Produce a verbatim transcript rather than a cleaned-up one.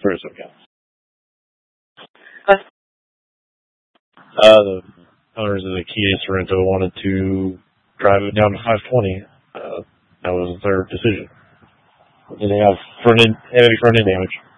for SoCal. Uh, the owners of the Kia Sorento wanted to drive it down to five twenty. Uh, that was their decision. And they have front end, heavy front end damage.